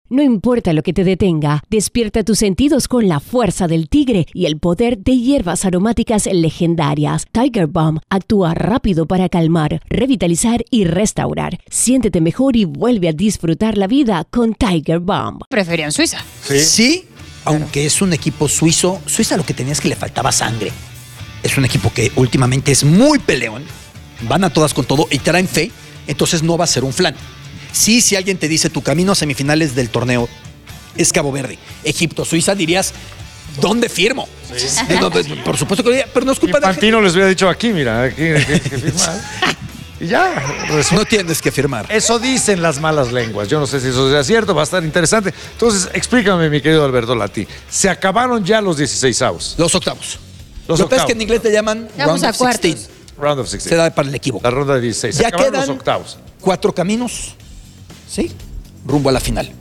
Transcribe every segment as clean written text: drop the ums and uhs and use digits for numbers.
No importa lo que te detenga, despierta tus sentidos con la fuerza del tigre y el poder de hierbas aromáticas legendarias. Tiger Balm actúa rápido para calmar, revitalizar y restaurar. Siéntete mejor y vuelve a disfrutar la vida con Tiger Balm. Preferían Suiza. Sí, aunque es un equipo suizo. Suiza lo que tenía es que le faltaba sangre. Es un equipo que últimamente es muy peleón. Van a todas con todo y traen fe. Entonces no va a ser un flan. Sí, si alguien te dice tu camino a semifinales del torneo es Cabo Verde, Egipto, Suiza, dirías, ¿dónde firmo? Sí. No, por supuesto que pero no es culpa de Infantino les hubiera dicho aquí, mira, aquí hay que firmar. Y ya. No tienes que firmar. Eso dicen las malas lenguas. Yo no sé si eso sea cierto, va a estar interesante. Entonces, explícame, mi querido Alberto Lati. Se acabaron ya los 16avos. Los octavos. Lo que pasa es que en inglés le llaman Vamos round of 16. Round of 16. Se da para el equivoco. La ronda de 16. Se Ya acabaron quedan los octavos. 4 caminos, ¿sí? Rumbo a la final.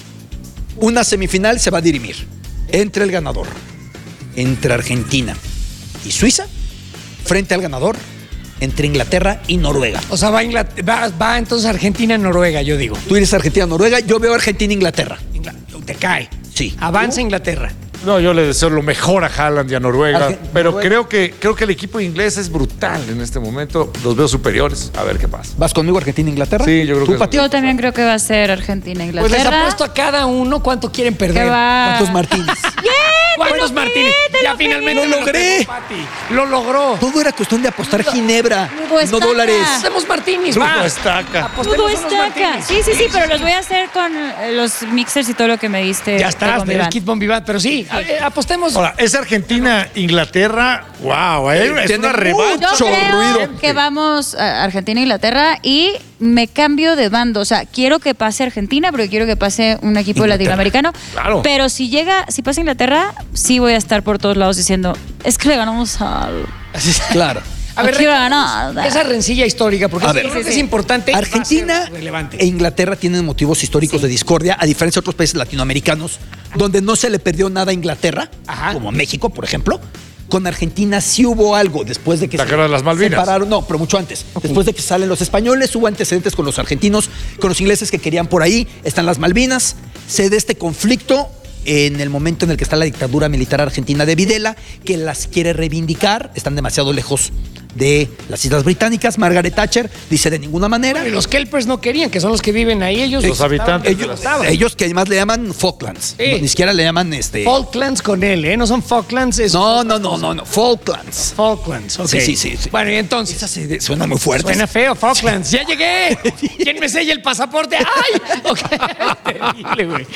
Una semifinal se va a dirimir entre el ganador, entre Argentina y Suiza, frente al ganador entre Inglaterra y Noruega. O sea, va entonces Argentina-Noruega, yo digo. Tú eres Argentina-Noruega, yo veo Argentina-Inglaterra. Te cae. Sí. Avanza Inglaterra. No, yo le deseo lo mejor a Haaland y a Noruega, pero Noruega. creo que el equipo inglés es brutal en este momento. Los veo superiores. A ver qué pasa. ¿Vas conmigo Argentina-Inglaterra? Sí, yo creo que Pati? Yo también creo que va a ser Argentina-Inglaterra. Pues les apuesto a cada uno cuánto quieren perder. ¿Qué va? ¿Cuántos Martínez? ¿Cuántos Martínez? Ya finalmente Lo logré. Lo logró. Todo era cuestión de apostar ginebra, Hugo no Estaca. dólares. Hacemos Martínez, Hugo va. Estaca. Apostemos Todo unos está acá. Martínez. Sí, pero los voy a hacer con los mixers y todo lo que me diste. Ya estás, con eres Vivant. Kid Von Vivant, pero sí, apostemos. Ahora, es Argentina-Inglaterra. ¡Wow! Es Tiene una revancha. Yo mucho ruido. creo que vamos a Argentina-Inglaterra y me cambio de bando. O sea, quiero que pase Argentina, pero quiero que pase un equipo Inglaterra. latinoamericano. Claro. Pero si pasa Inglaterra, sí voy a estar por todos lados diciendo, es que le ganamos al... Claro. A ver, Aquí va a ganar. esa rencilla histórica, porque A yo ver. creo que es importante. y va a ser Argentina relevante. e Inglaterra tienen motivos históricos de discordia, a diferencia de otros países latinoamericanos, donde no se le perdió nada a Inglaterra, Ajá. como México, por ejemplo. Con Argentina sí hubo algo después de que ¿La guerra de las Malvinas? separaron, no, pero mucho antes. Después de que salen los españoles, hubo antecedentes con los argentinos, con los ingleses que querían por ahí, están las Malvinas, se da este conflicto en el momento en el que está la dictadura militar argentina de Videla, que las quiere reivindicar, están demasiado lejos de las Islas Británicas. Margaret Thatcher dice de ninguna manera. Y los Kelpers no querían, que son los que viven ahí. Ellos Los habitantes. Ellos que además le llaman Falklands, Sí. ni siquiera le llaman Falklands con él, ¿eh? No son Falklands. Es No, Falklands. Falklands, ok. Sí. Bueno, y entonces. Esa suena muy fuerte. Suena feo, Falklands. ¡Ya llegué! ¿Quién me sella el pasaporte? ¡Ay! Ok. Terrible, güey.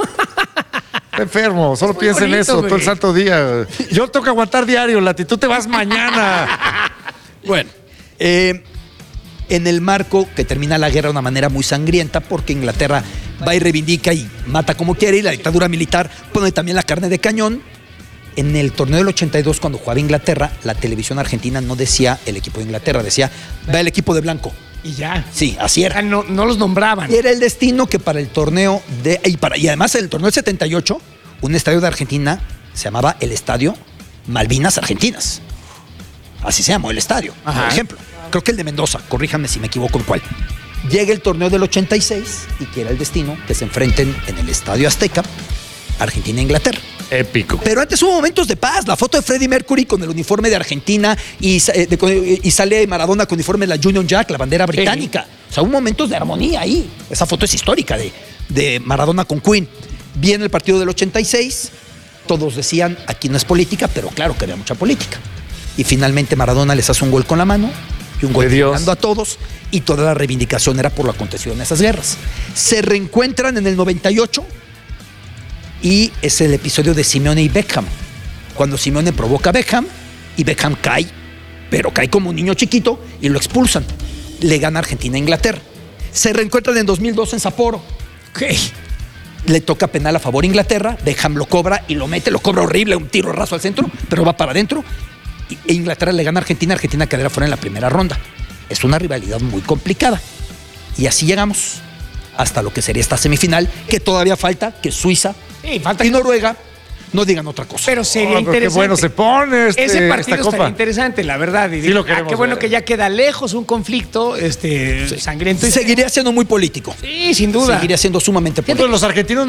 Está enfermo, solo muy piensa en bonito, eso güey. todo el santo día. Yo tengo que aguantar diario, Lati, tú te vas mañana. Bueno, en el marco que termina la guerra de una manera muy sangrienta, porque Inglaterra va y reivindica y mata como quiere, y la dictadura militar pone también la carne de cañón. En el torneo del 82, cuando jugaba Inglaterra, la televisión argentina no decía el equipo de Inglaterra, decía, va el equipo de blanco. Y ya. Sí, así era. No los nombraban. Y era el destino que para el torneo y además en el torneo del 78, un estadio de Argentina se llamaba el Estadio Malvinas Argentinas. Así se llamó el estadio, por ejemplo. Creo que el de Mendoza, corríjanme si me equivoco en cuál. Llega el torneo del 86 y que era el destino que se enfrenten en el Estadio Azteca, Argentina e Inglaterra. Épico. Pero antes hubo momentos de paz. La foto de Freddie Mercury con el uniforme de Argentina y sale Maradona con el uniforme de la Union Jack, la bandera británica. O sea, hubo momentos de armonía ahí. Esa foto es histórica de Maradona con Queen. Viene el partido del 86. Todos decían, aquí no es política, pero claro que había mucha política. Y finalmente Maradona les hace un gol con la mano y un gol llegando a todos. Y toda la reivindicación era por lo acontecido en esas guerras. Se reencuentran en el 98. Y es el episodio de Simeone y Beckham. Cuando Simeone provoca a Beckham y Beckham cae, pero cae como un niño chiquito y lo expulsan. Le gana Argentina a Inglaterra. Se reencuentran en 2002 en Sapporo. Le toca penal a favor Inglaterra. Beckham lo cobra y lo mete, lo cobra horrible, un tiro raso al centro, pero va para adentro. E Inglaterra le gana a Argentina. Argentina quedará fuera en la primera ronda. Es una rivalidad muy complicada. Y así llegamos hasta lo que sería esta semifinal, que todavía falta que Suiza y Noruega no digan otra cosa. Pero sería pero interesante. qué bueno se pone ese partido esta copa. estaría interesante, la verdad. Y Sí lo queremos qué bueno ver. que ya queda lejos un conflicto sangriento. Seguiría siendo muy político. Sí, sin duda. Seguiría siendo sumamente político. Los argentinos